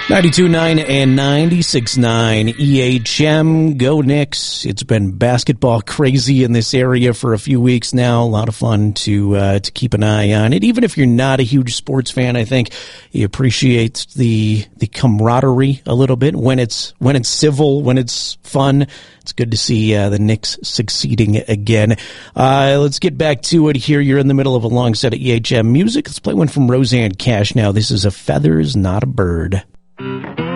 92.9 and 96.9 EHM. Go Knicks. It's been basketball crazy in this area for a few weeks now. A lot of fun to keep an eye on it. Even if you're not a huge sports fan, I think you appreciate the camaraderie a little bit when it's civil, when it's fun. It's good to see the Knicks succeeding again. Let's get back to it here. You're in the middle of a long set of EHM music. Let's play one from Rosanne Cash now. This is A Feather's Not a Bird. Thank you.